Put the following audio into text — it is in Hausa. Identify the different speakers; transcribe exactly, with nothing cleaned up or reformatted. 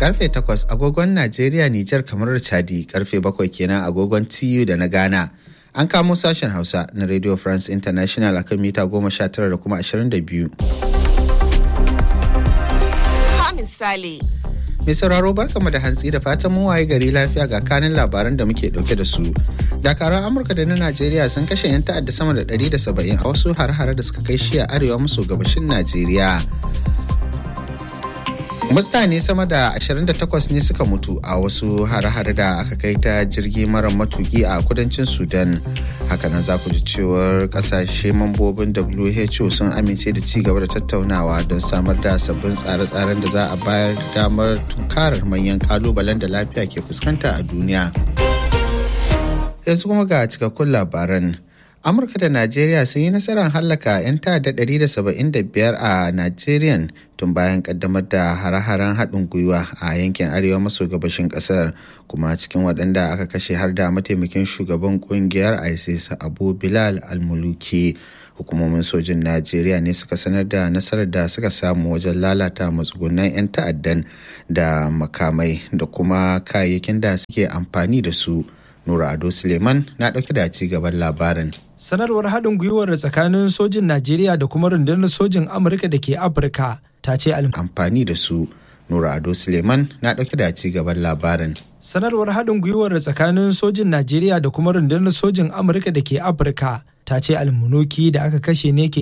Speaker 1: karfe takwas agogon Najeriya, Nijar, kamar Chadi, karfe bakwai kenan agogon T U da na Ghana. An kamo sashen Hausa na Radio France International akan mita goma sha tara da kuma ashirin da biyu.
Speaker 2: Misali.
Speaker 1: Mai sauraro barkamu da hantsi da fatan mu waye gari lafiya ga kanin labaran da muke dauke da su. Dakaran Amurka da na Najeriya sun kashe 'yan ta'adda sama da ɗari da saba'in a wasu har-hare da suka kai shi a arewa maso gabashin Najeriya. Mutane sama da ashirin da takwas ne suka mutu a wasu hare-hare da aka kai ta jirgi mara matuki a kudancin Sudan. Hakanan za ku ji cewar kasashe mambobin W H O sun amince da ci gaba da tattaunawa don samar da sabbin tsare-tsaren da za a bayar da damar tunkarar manyan kalubalen da lafiya ke fuskanta a duniya. Yanzu kuma ga cikakkun labaran. Amurka da Najeriya sun yi nasarar hallaka 'yan ta'adda ɗari da saba'in da biyar a Najeriya tun bayan kaddamar da hare-haren haɗin gwiwa a yankin arewa maso gabashin ƙasar, kuma cikin waɗanda aka kashe har da mataimakin shugaban ƙungiyar ISIS Abu Bilal al-Muluki. Hukumomin sojin Najeriya ne suka sanar da nasarar da suka samu wajen lalata matsugunan 'yan ta'addan da makamai da kuma kayayyakin da suke amfani da su. Nura Ado Suleiman na ɗauke da ci gaban labarin.
Speaker 3: Sanarwar haɗin gwiwar tsakanin sojin Najeriya da kuma rundunar sojin Amurka da ke Afirka ta ce
Speaker 1: amfani da su. Nura Ado Suleiman na ɗauke da ci gaban labarin.
Speaker 3: Sanarwar haɗin gwiwar tsakanin sojin Najeriya da kuma rundunar sojin Amurka da ke Afirka ta ce almunuki da aka kashe ne ke